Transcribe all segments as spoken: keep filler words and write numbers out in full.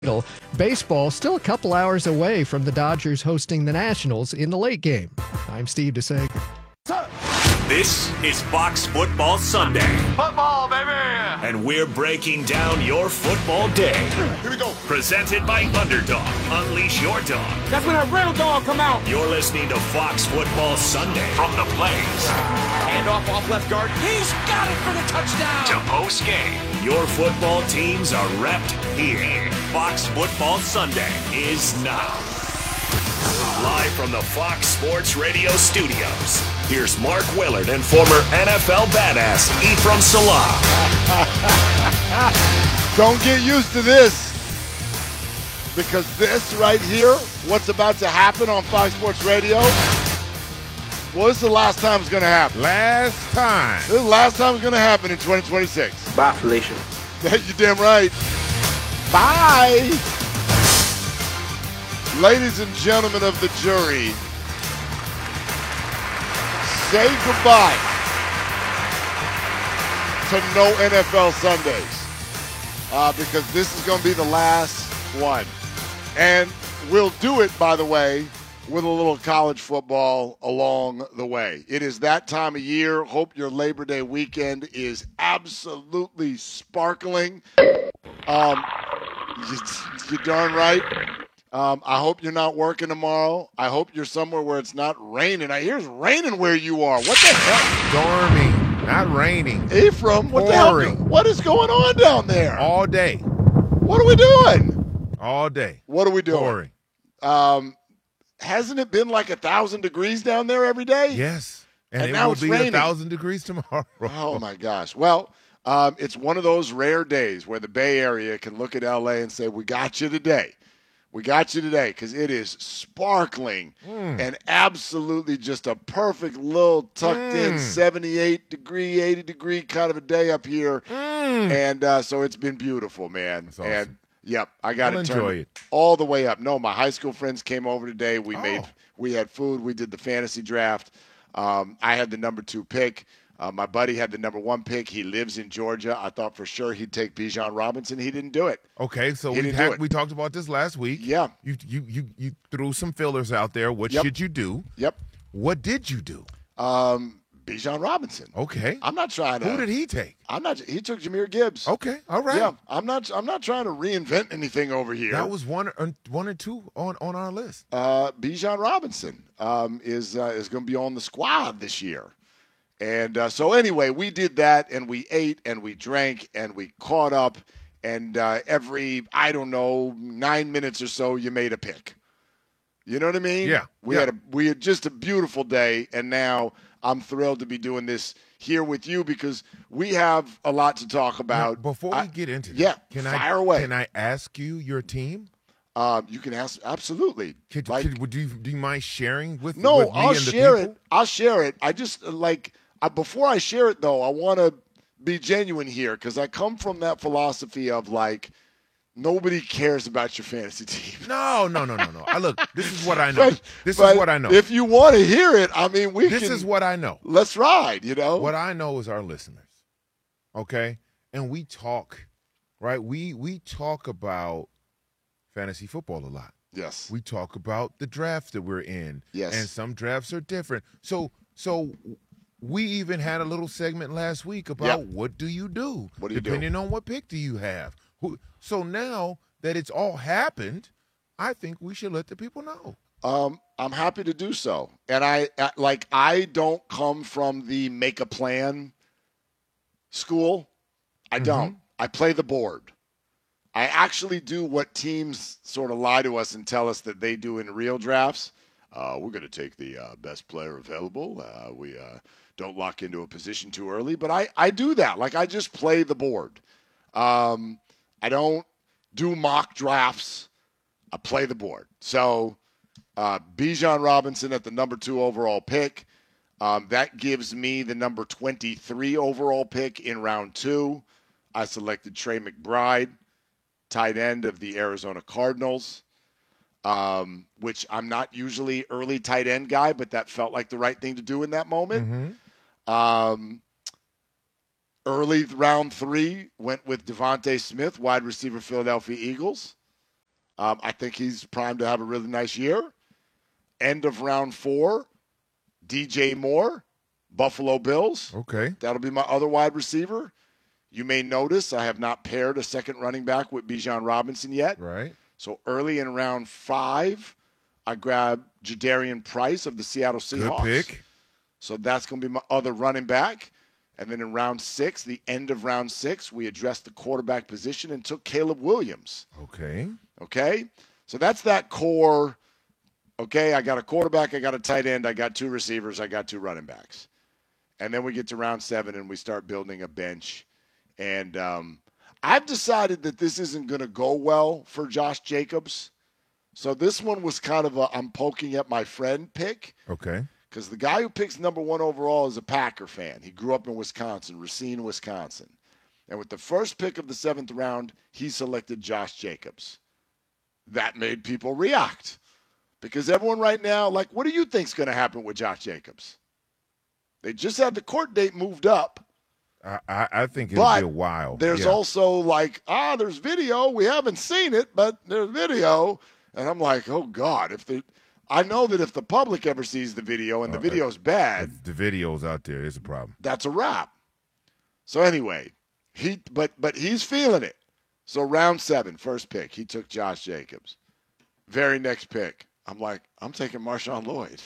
Baseball still a couple hours away from the Dodgers hosting the Nationals in the late game. I'm Steve DeSager. This is Fox Football Sunday. Football, baby! And we're breaking down your football day. Here we go. Presented by Underdog. Unleash your dog. That's when a real dog come out. You're listening to Fox Football Sunday from the Blaze. Hand off off left guard. He's got it for the touchdown. To post game. Your football teams are repped here. Fox Football Sunday is now. Live from the Fox Sports Radio studios, here's Mark Willard and former N F L badass Ephraim Salah. Don't get used to this, because this right here, what's about to happen on Fox Sports Radio, well, this is the last time it's going to happen. Last time. This is the last time it's going to happen in twenty twenty-six. Bye, Felicia. You're damn right. Bye. Ladies and gentlemen of the jury, say goodbye to no N F L Sundays, uh, because this is going to be the last one. And we'll do it, by the way, with a little college football along the way. It is that time of year. Hope your Labor Day weekend is absolutely sparkling. Um, you, you're darn right. Um, I hope you're not working tomorrow. I hope you're somewhere where it's not raining. I hear it's raining where you are. What the hell? Stormy, not raining. Ephraim, what the hell? What is going on down there? All day. What are we doing? All day. What are we doing? Pouring. Um, hasn't it been like a thousand degrees down there every day? Yes. And, And it now will it's be raining. a thousand degrees tomorrow. Oh, my gosh. Well, um, it's one of those rare days where the Bay Area can look at L A and say, we got you today. We got you today, because it is sparkling Mm. and absolutely just a perfect little tucked-in Mm. seventy-eight degree, eighty degree kind of a day up here. Mm. And uh, so it's been beautiful, man. That's awesome. And, yep, I got I'll to turn enjoy it it. all the way up. No, my high school friends came over today. We Oh. made, we had food. We did the fantasy draft. Um, I had the number two pick. Uh, my buddy had the number one pick. He lives in Georgia. I thought for sure he'd take Bijan Robinson. He didn't do it. Okay, so He we didn't do had, it. we talked about this last week. Yeah. You you you you threw some fillers out there. What Yep. should you do? Yep. What did you do? Um, Bijan Robinson. Okay. I'm not trying to. Who did he take? I'm not. He took Jahmyr Gibbs. Okay, all right. Yeah, I'm not. I'm not trying to reinvent anything over here. That was one or one or two on, on our list. uh, Bijan Robinson um, is uh, is going to be on the squad this year, and uh, so anyway, we did that, and we ate, and we drank, and we caught up, and uh, every I don't know nine minutes or so, you made a pick. You know what I mean? Yeah, We yeah. had a we had just a beautiful day, and now I'm thrilled to be doing this here with you, because we have a lot to talk about. Now, before I- we get into that, yeah, can fire I away. can I ask you your team? Uh, you can ask absolutely. Could, Like- could, would you do you mind sharing with no, with me I'll and the share people? it. I'll share it. I just uh, like I, before I share it though, I want to be genuine here, because I come from that philosophy of like nobody cares about your fantasy team. No, no, no, no, no. I look. This is what I know. But- this but is what I know. If you want to hear it, I mean, we this can. is what I know. Let's ride. You know. What I know is our listeners. Okay, and we talk, right? We we talk about fantasy football a lot. Yes. We talk about the drafts that we're in. Yes. And some drafts are different. So so we even had a little segment last week about Yep. what do you do? What do you do? Depending on what pick do you have. Who, so now that it's all happened, I think we should let the people know. Um, I'm happy to do so. And I uh, like I don't come from the make a plan school. I Mm-hmm. don't. I play the board. I actually do what teams sort of lie to us and tell us that they do in real drafts. Uh, we're going to take the uh, best player available. Uh, we uh, don't lock into a position too early. But I, I do that. Like, I just play the board. Um, I don't do mock drafts. I play the board. So uh, Bijan Robinson at the number two overall pick. Um, that gives me the number twenty-three overall pick in round two. I selected Trey McBride, tight end of the Arizona Cardinals, um, which I'm not usually early tight end guy, but that felt like the right thing to do in that moment. Mm-hmm. Um, early round three, went with Devontae Smith, wide receiver, Philadelphia Eagles. Um, I think he's primed to have a really nice year. End of round four, D J Moore, Buffalo Bills. Okay. That'll be my other wide receiver. You may notice I have not paired a second running back with Bijan Robinson yet. Right. So early in round five, I grabbed Jadarian Price of the Seattle Seahawks. Good pick. So that's going to be my other running back. And then in round six, the end of round six, we addressed the quarterback position and took Caleb Williams. Okay. Okay? So that's that core. Okay, I got a quarterback, I got a tight end, I got two receivers, I got two running backs. And then we get to round seven and we start building a bench. And um, I've decided that this isn't going to go well for Josh Jacobs. So this one was kind of a I'm poking at my friend pick. Okay. Because the guy who picks number one overall is a Packer fan. He grew up in Wisconsin, Racine, Wisconsin. And with the first pick of the seventh round, he selected Josh Jacobs. That made people react. Because everyone right now, like, what do you think's going to happen with Josh Jacobs? They just had the court date moved up. I, I, I think it'll but be a while. There's yeah. also like, ah, there's video. We haven't seen it, but there's video. And I'm like, oh, God, if the I know that if the public ever sees the video and the Uh, video's bad, The video's out there. It's a problem. that's a wrap. So anyway, he but but he's feeling it. So round seven, first pick, he took Josh Jacobs. Very next pick, I'm like, I'm taking Marshawn Lloyd.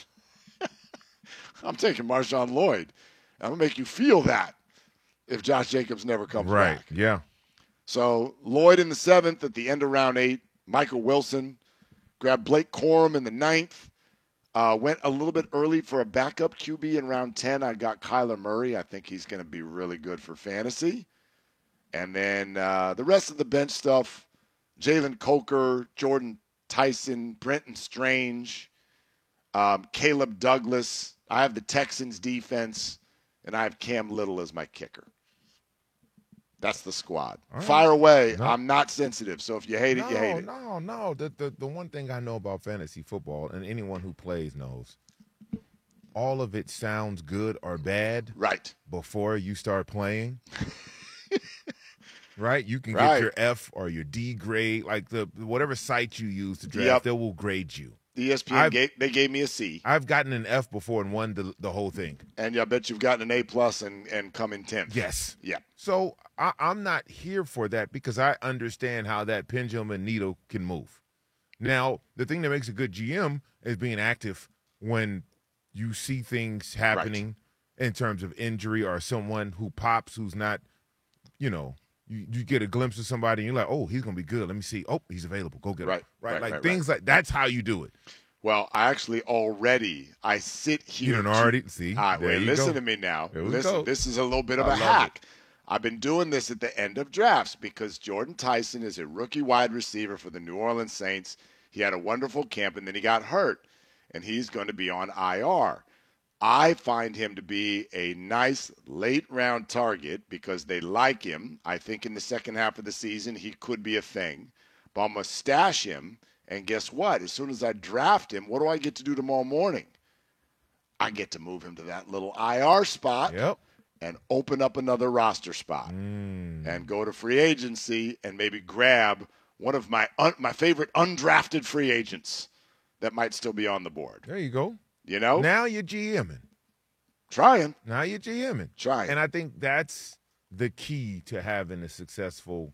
I'm taking Marshawn Lloyd. I'm gonna make you feel that if Josh Jacobs never comes Right. back. Yeah. So Lloyd in the seventh, at the end of round eight, Michael Wilson. Grabbed Blake Corum in the ninth. Uh, went a little bit early for a backup Q B in round ten. I got Kyler Murray. I think he's going to be really good for fantasy. And then uh, the rest of the bench stuff, Jalen Coker, Jordan Tyson, Brenton Strange, um, Caleb Douglas. I have the Texans defense, and I have Cam Little as my kicker. That's the squad. All right. Fire away. No. I'm not sensitive, so if you hate it, no, you hate it. No, no, The, the the one thing I know about fantasy football, and anyone who plays knows, all of it sounds good or bad Right. before you start playing. Right? You can Right. get your F or your D grade, like the whatever site you use to draft, Yep. they will grade you. E S P N, I've- gave, they gave me a C, I've gotten an F before and won the, the whole thing. and I bet you've gotten an A plus and, and come in tenth. Yes. Yeah. So I, I'm not here for that because I understand how that pendulum and needle can move. Now, the thing that makes a good G M is being active when you see things happening in terms of injury or someone who pops who's not, you know, you, you get a glimpse of somebody and you're like, oh, he's going to be good. Let me see. Oh, he's available. Go get him. Right, Right. right, like right, things like that's how you do it. Well, I actually already, I sit here. You don't to- already see. All right, there wait, you listen go. to me now. There we Listen, go. this is a little bit of I a love hack. I've been doing this at the end of drafts because Jordan Tyson is a rookie wide receiver for the New Orleans Saints. He had a wonderful camp, and then he got hurt, and he's going to be on I R. I find him to be a nice late-round target because they like him. I think in the second half of the season he could be a thing. But I'm going to stash him, and guess what? As soon as I draft him, what do I get to do tomorrow morning? I get to move him to that little I R spot Yep. and open up another roster spot Mm. and go to free agency and maybe grab one of my un- my favorite undrafted free agents that might still be on the board. There you go. You know? Now you're GMing. Trying. Now you're GMing. Trying. And I think that's the key to having a successful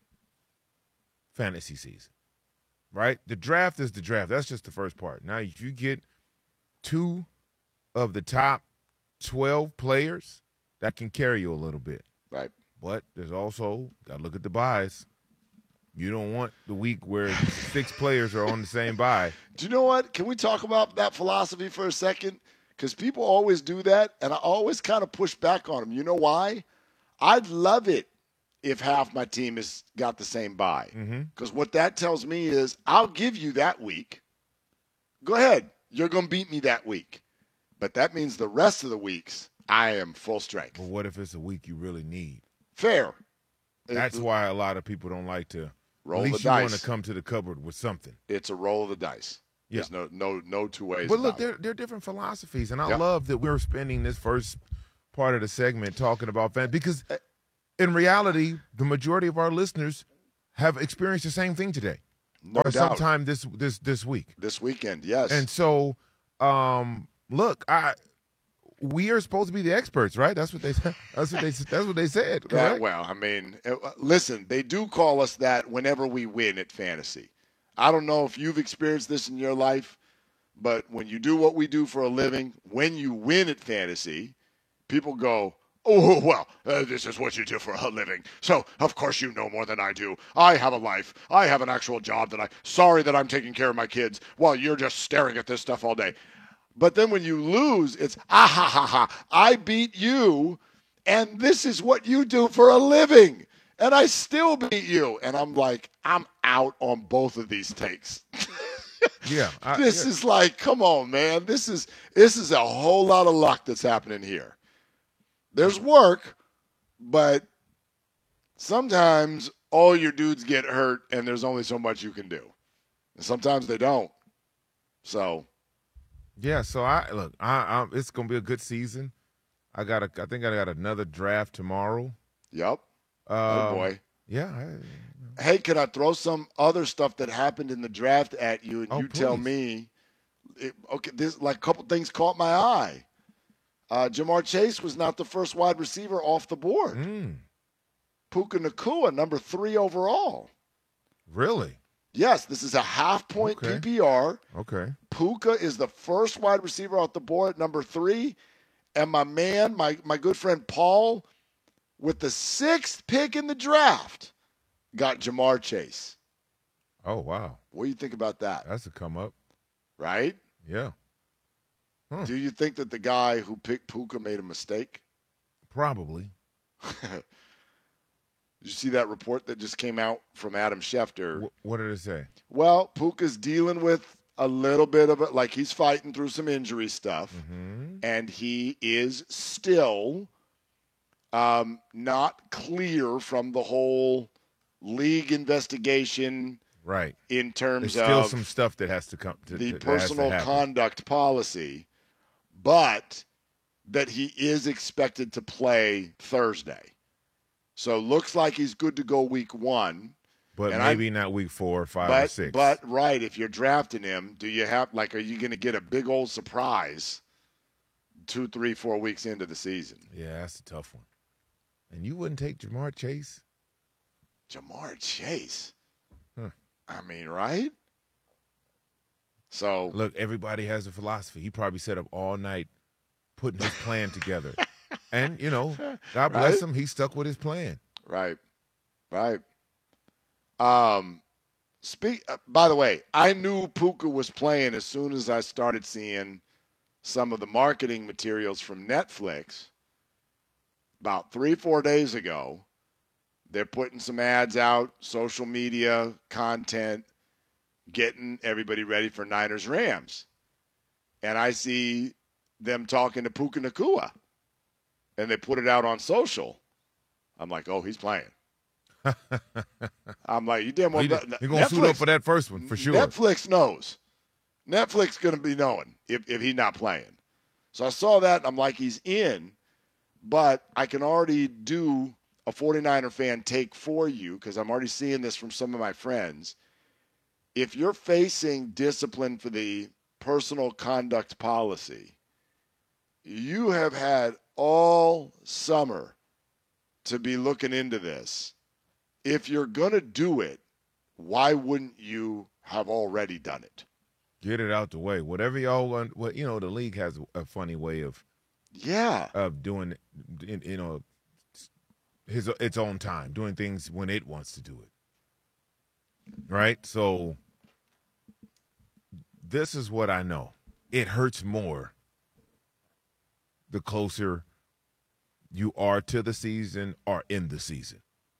fantasy season, right? The draft is the draft. That's just the first part. Now, if you get two of the top twelve players, that can carry you a little bit. Right. But there's also, got to look at the buys. You don't want the week where six players are on the same buy. Do you know what? Can we talk about that philosophy for a second? Because people always do that, and I always kind of push back on them. You know why? I'd love it if half my team has got the same buy. Because Mm-hmm. what that tells me is I'll give you that week. Go ahead. You're going to beat me that week. But that means the rest of the weeks, I am full strength. But what if it's a week you really need? Fair. That's It- why a lot of people don't like to. Roll at least the you want dice. to come to the cupboard with something. It's a roll of the dice. Yeah. There's no no no two ways But look, about there, it. there are different philosophies, and I Yeah. love that we're spending this first part of the segment talking about fan because in reality, the majority of our listeners have experienced the same thing today. No or doubt. sometime this this this week. This weekend, yes. And so, um, look, I we are supposed to be the experts, right? That's what they said. That's what they that's what they said. That, Correct? well, I mean, uh, listen, they do call us that whenever we win at fantasy. I don't know if you've experienced this in your life, but when you do what we do for a living, when you win at fantasy, people go, oh, well, uh, this is what you do for a living. So, of course, you know more than I do. I have a life. I have an actual job that I, sorry that I'm taking care of my kids while you're just staring at this stuff all day. But then when you lose, it's, ah, ha, ha, ha, I beat you, and this is what you do for a living. And I still beat you. And I'm like, I'm out on both of these takes. Yeah. I, this yeah. is like, come on, man. This is this is a whole lot of luck that's happening here. There's work, but sometimes all your dudes get hurt, and there's only so much you can do. And sometimes they don't. So, Yeah, so I look, I, I it's gonna be a good season. I got a, I think I got another draft tomorrow. yep. Um, Oh, boy. Yeah. I, Hey, can I throw some other stuff that happened in the draft at you, and Oh, you tell please. me? It, okay, this like a couple things caught my eye. Uh, Jamar Chase was not the first wide receiver off the board. mm, Puka Nacua, number three overall. really? Yes, this is a half-point Okay. P P R. Okay. Puka is the first wide receiver off the board at number three. And my man, my, my good friend Paul, with the sixth pick in the draft, got Jamar Chase. Oh wow, What do you think about that? that's a come up. Right? Yeah, Hmm. Do you think that the guy who picked Puka made a mistake? probably. Did you see that report that just came out from Adam Schefter? Wh- what did it say? Well, Puka's dealing with a little bit of it, like he's fighting through some injury stuff, Mm-hmm. and he is still um, not clear from the whole league investigation Right. in terms There's still of some stuff that has to come. To, the that has to personal happen. conduct policy, but that he is expected to play Thursday. So looks like he's good to go week one. but and I- maybe not week four, or five, but or six. but right, if you're drafting him, do you have like are you going to get a big old surprise two, three, four weeks into the season? yeah, that's a tough one. And you wouldn't take Jamar Chase? Jamar Chase. Huh. I mean, right? So Look, everybody has a philosophy. He probably sat up all night putting his plan together. And, you know, God bless Right? him. He stuck with his plan. right, right. Um, speak. Uh, by the way, I knew Puka was playing as soon as I started seeing some of the marketing materials from Netflix. About three, four days ago, they're putting some ads out, social media content, getting everybody ready for Niners Rams. And I see them talking to Puka Nacua, and they put it out on social. I'm like, oh, he's playing. I'm like, you damn well. He, he going to suit up for that first one, for sure. Netflix knows. Netflix going to be knowing if, if he's not playing. So I saw that, and I'm like, he's in, but I can already do a 49er fan take for you because I'm already seeing this from some of my friends. If you're facing discipline for the personal conduct policy, you have had all summer to be looking into this. If you're going to do it, why wouldn't you have already done it? Get it out the way. Whatever y'all want. Well, you know, the league has a funny way of Yeah. of doing, it, you know, his its own time, doing things when it wants to do it. Right? So this is what I know. It hurts more the closer you are to the season or in the season.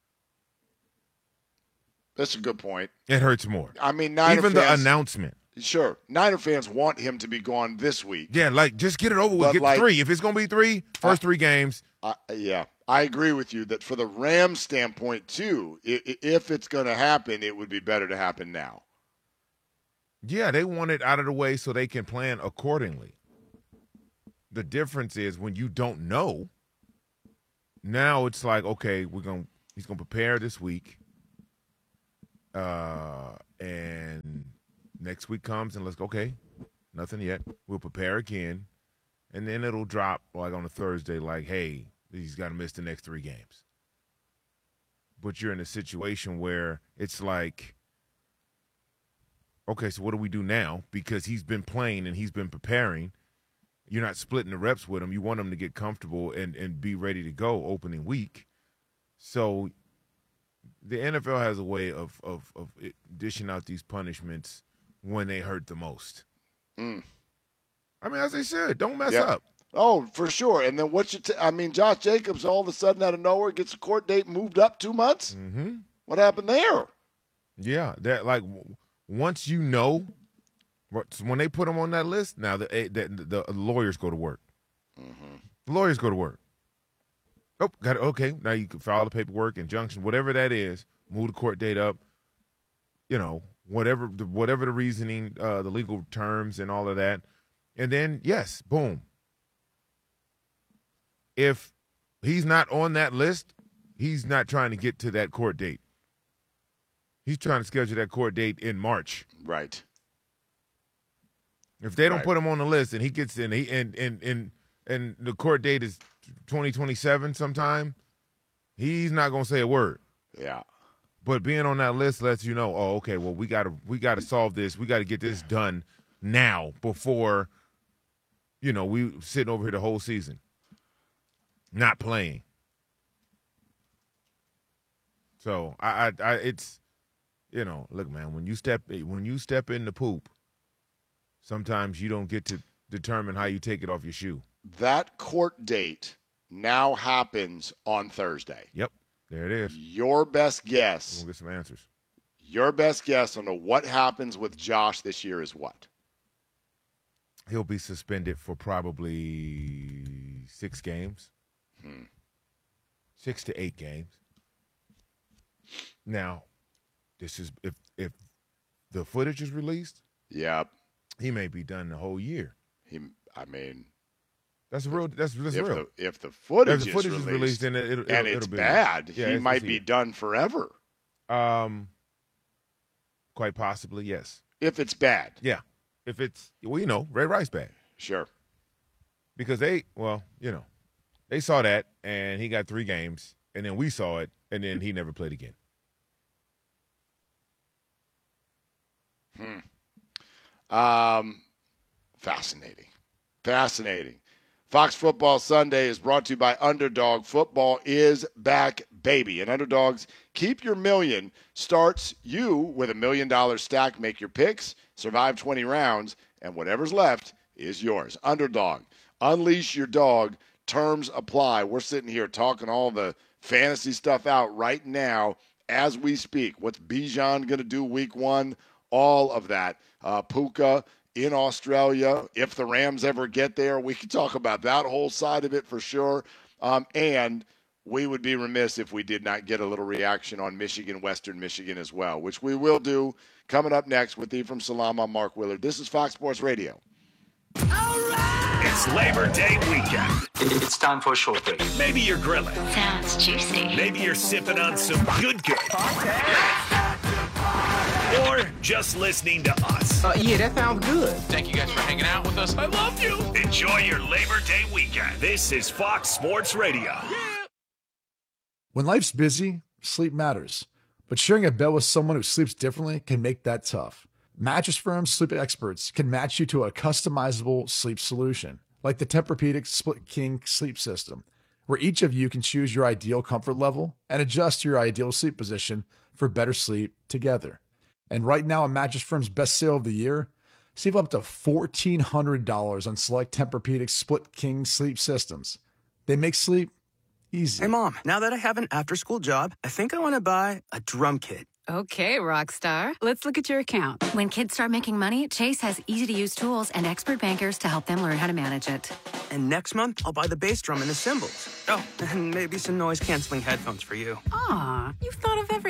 That's a good point. It hurts more. I mean, Niner Even the fans, announcement. sure, Niner fans want him to be gone this week. Yeah, like just get it over with. But Get like- three. If it's gonna be three, first three games. I, yeah, I agree with you that for the Rams standpoint too, i- i- if it's going to happen, it would be better to happen now. Yeah, they want it out of the way so they can plan accordingly. The difference is when you don't know, now it's like, okay, we're going to he's going to prepare this week. Uh And next week comes and let's go, okay, nothing yet. We'll prepare again. And then it'll drop like on a Thursday like, hey, he's got to miss the next three games. But you're in a situation where it's like, okay, so what do we do now? Because he's been playing and he's been preparing. You're not splitting the reps with him. You want him to get comfortable and, and be ready to go opening week. So the N F L has a way of of, of dishing out these punishments when they hurt the most. Mm. I mean, as they should. Don't mess Yep. up. Oh, for sure. And then what you t- I mean, Josh Jacobs all of a sudden out of nowhere gets a court date moved up two months. Mm-hmm. What happened there? Yeah, that like w- once you know, when they put him on that list, now the the, the lawyers go to work. Mm-hmm. The lawyers go to work. Oh, got it. Okay, now you can file the paperwork, injunction, whatever that is. Move the court date up. You know, whatever the whatever the reasoning, uh, the legal terms, and all of that, and then yes, boom. If he's not on that list, he's not trying to get to that court date. He's trying to schedule that court date in March. Right. If they don't Right. put him on the list and he gets in, he and and and and the court date is twenty twenty-seven sometime, he's not gonna say a word. Yeah. But being on that list lets you know, oh, okay, well we gotta we gotta solve this. We gotta get this done now before, you know, we sitting over here the whole season, not playing. So I, I, I it's, you know, look, man, when you step when you step in the poop, sometimes you don't get to determine how you take it off your shoe. That court date now happens on Thursday. Yep, there it is. Your best guess. We'll get some answers. Your best guess on what happens with Josh this year is what? He'll be suspended for probably six games, Hmm. six to eight games. Now, this is if if the footage is released, Yep. he may be done the whole year. He. I mean, That's real. That's, that's if real. the if the footage, If the footage is is released, released, then it, it'll, and it'll, it's it'll be bad, Yeah, he it's- might it's be here. done forever. Um, quite possibly, yes. If it's bad, Yeah, if it's well, you know, Ray Rice bad sure. because they, well, you know, they saw that and he got three games, and then we saw it, and then he never played again. Um, fascinating. Fascinating. Fox Football Sunday is brought to you by Underdog. Football is back, baby. And Underdogs, keep your million starts you with a million dollar stack. Make your picks, survive twenty rounds, and whatever's left is yours. Underdog, unleash your dog. Terms apply. We're sitting here talking all the fantasy stuff out right now as we speak. What's Bijan going to do week one? All of that. Uh, Puka in Australia. If the Rams ever get there, we can talk about that whole side of it for sure. Um, and we would be remiss if we did not get a little reaction on Michigan, Western Michigan as well, which we will do coming up next with Ephraim Salam. I'm Mark Willard. This is Fox Sports Radio. It's Labor Day weekend. It's time for a short break. Maybe you're grilling. Sounds juicy. Maybe you're sipping on some good good. Or just listening to us. Uh, yeah, that sounds good. Thank you guys for hanging out with us. I love you. Enjoy your Labor Day weekend. This is Fox Sports Radio. When life's busy, sleep matters. But sharing a bed with someone who sleeps differently can make that tough. Mattress Firm's sleep experts can match you to a customizable sleep solution, like the Tempur-Pedic Split King sleep system, where each of you can choose your ideal comfort level and adjust your ideal sleep position for better sleep together. And right now, on Mattress Firm's best sale of the year, save up to fourteen hundred dollars on select Tempur-Pedic Split King sleep systems. They make sleep easy. Hey, Mom, now that I have an after-school job, I think I want to buy a drum kit. Okay, Rockstar. Let's look at your account. When kids start making money, Chase has easy-to-use tools and expert bankers to help them learn how to manage it. And next month, I'll buy the bass drum and the cymbals. Oh, and maybe some noise-canceling headphones for you. Aw, you've thought of everything.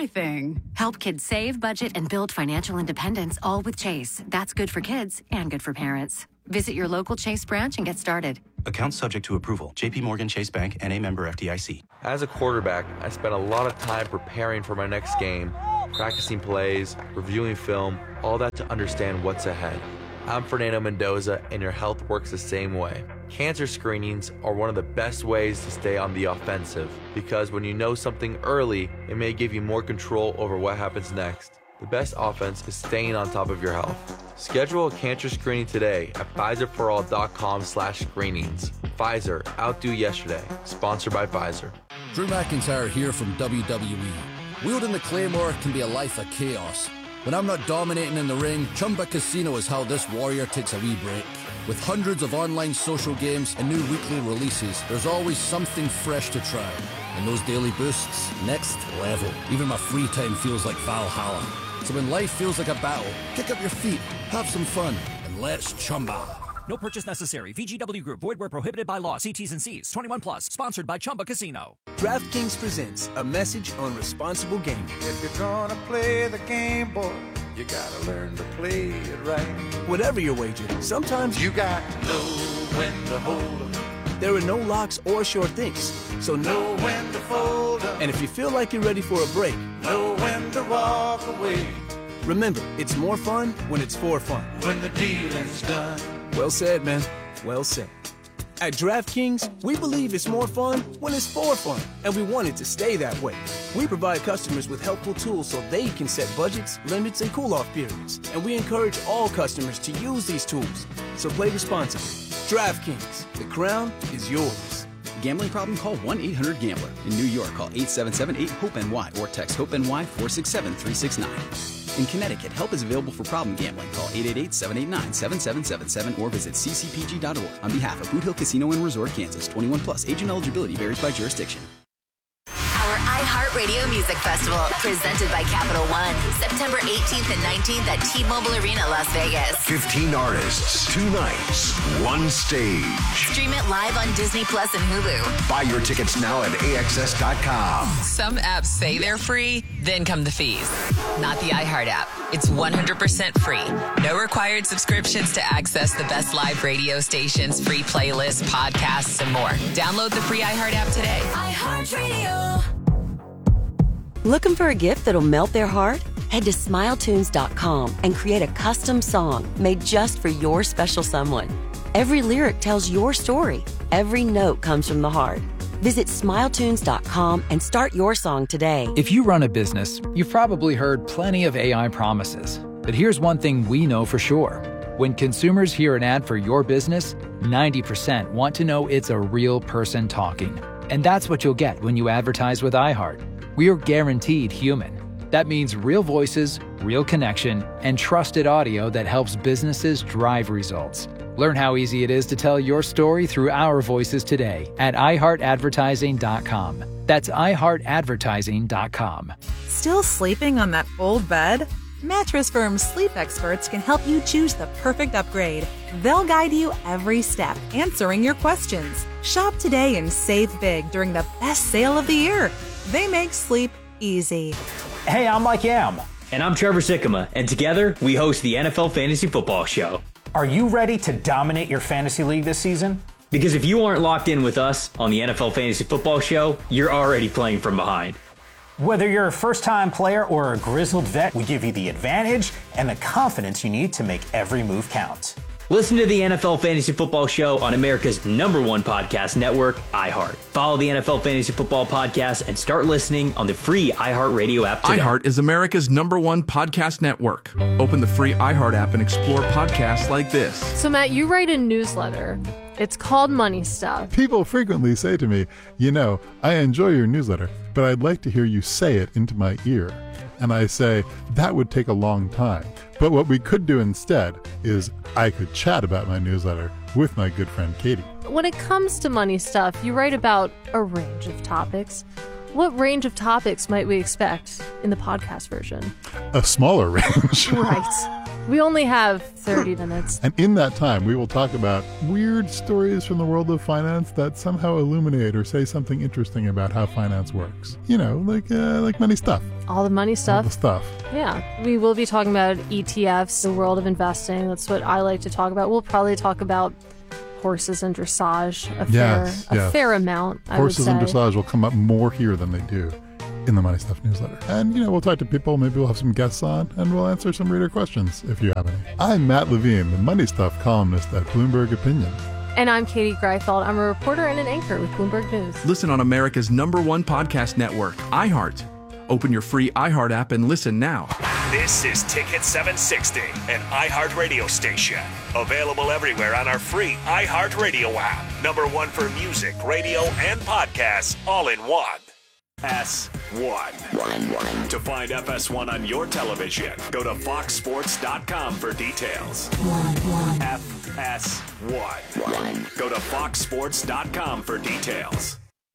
everything. Help kids save, budget, and build financial independence, all with Chase. That's good for kids and good for parents. Visit your local Chase branch and get started. Account subject to approval. J P Morgan Chase Bank, N A member F D I C. As a quarterback, I spent a lot of time preparing for my next game, practicing plays, reviewing film, all that to understand what's ahead. I'm Fernando Mendoza, and your health works the same way. Cancer screenings are one of the best ways to stay on the offensive, because when you know something early, it may give you more control over what happens next. The best offense is staying on top of your health. Schedule a cancer screening today at Pfizer for all dot com slash screenings. Pfizer, outdo yesterday. Sponsored by Pfizer. Drew McIntyre here from W W E. Wielding the Claymore can be a life of chaos. When I'm not dominating in the ring, Chumba Casino is how this warrior takes a wee break. With hundreds of online social games and new weekly releases, there's always something fresh to try. And those daily boosts, next level. Even my free time feels like Valhalla. So when life feels like a battle, kick up your feet, have some fun, and let's Chumba. No purchase necessary. V G W Group. Void where prohibited by law. See T's and C's. twenty-one plus. Sponsored by Chumba Casino. DraftKings presents a message on responsible gaming. If you're gonna play the game, boy, you gotta learn to play it right. Whatever your wager, sometimes you got to know when to hold 'em. There are no locks or sure things, so know when to fold 'em. And if you feel like you're ready for a break, know when to walk away. Remember, it's more fun when it's for fun. When the dealing's done. Well said, man. Well said. At DraftKings, we believe it's more fun when it's for fun, and we want it to stay that way. We provide customers with helpful tools so they can set budgets, limits, and cool-off periods. And we encourage all customers to use these tools. So play responsibly. DraftKings, the crown is yours. Gambling problem? Call one eight hundred gambler. In New York, call eight seven seven eight hope N Y or text HOPE-NY four six seven three six nine. In Connecticut, help is available for problem gambling. Call eight eight eight, seven eight nine, seven seven seven seven or visit c c p g dot org. On behalf of Boot Hill Casino and Resort, Kansas, twenty-one plus. Age and eligibility varies by jurisdiction. Our iHeartRadio Music Festival, presented by Capital One, September eighteenth and nineteenth at T-Mobile Arena, Las Vegas. fifteen artists, two nights, one stage. Stream it live on Disney Plus and Hulu. Buy your tickets now at A X S dot com. Some apps say they're free, then come the fees. Not the iHeart app. It's one hundred percent free. No required subscriptions to access the best live radio stations, free playlists, podcasts, and more. Download the free iHeart app today. iHeartRadio. Looking for a gift that'll melt their heart? Head to smile tunes dot com and create a custom song made just for your special someone. Every lyric tells your story. Every note comes from the heart. Visit smile tunes dot com and start your song today. If you run a business, you've probably heard plenty of A I promises. But here's one thing we know for sure. When consumers hear an ad for your business, ninety percent want to know it's a real person talking. And that's what you'll get when you advertise with iHeart. We're guaranteed human. That means real voices, real connection, and trusted audio that helps businesses drive results. Learn how easy it is to tell your story through our voices today at i heart advertising dot com. That's i heart advertising dot com. Still sleeping on that old bed? Mattress Firm's sleep experts can help you choose the perfect upgrade. They'll guide you every step, answering your questions. Shop today and save big during the best sale of the year. They make sleep easy. Hey, I'm Mike Yam. And I'm Trevor Sikkema. And together, we host the N F L Fantasy Football Show. Are you ready to dominate your fantasy league this season? Because if you aren't locked in with us on the N F L Fantasy Football Show, you're already playing from behind. Whether you're a first-time player or a grizzled vet, we give you the advantage and the confidence you need to make every move count. Listen to the N F L Fantasy Football Show on America's number one podcast network, iHeart. Follow the N F L Fantasy Football Podcast and start listening on the free iHeartRadio app today. iHeart is America's number one podcast network. Open the free iHeart app and explore podcasts like this. So, Matt, you write a newsletter. It's called Money Stuff. People frequently say to me, you know, I enjoy your newsletter, but I'd like to hear you say it into my ear. And I say, that would take a long time. But what we could do instead is I could chat about my newsletter with my good friend Katie. When it comes to money stuff, you write about a range of topics. What range of topics might we expect in the podcast version? A smaller range. Right. We only have thirty minutes. And in that time, we will talk about weird stories from the world of finance that somehow illuminate or say something interesting about how finance works. You know, like uh, like money stuff. All the money stuff. All the stuff. Yeah. We will be talking about E T Fs, the world of investing. That's what I like to talk about. We'll probably talk about horses and dressage a yes, fair, yes. a fair amount, I Horses would say. and dressage will come up more here than they do in the Money Stuff newsletter. And, you know, we'll talk to people, maybe we'll have some guests on, and we'll answer some reader questions if you have any. I'm Matt Levine, the Money Stuff columnist at Bloomberg Opinion. And I'm Katie Greifeld. I'm a reporter and an anchor with Bloomberg News. Listen on America's number one podcast network, iHeart. Open your free iHeart app and listen now. This is Ticket seven sixty, an iHeart radio station. Available everywhere on our free iHeart radio app. Number one for music, radio, and podcasts, all in one. S one. To find F S one on your television, go to fox sports dot com for details. F S one. Go to fox sports dot com for details.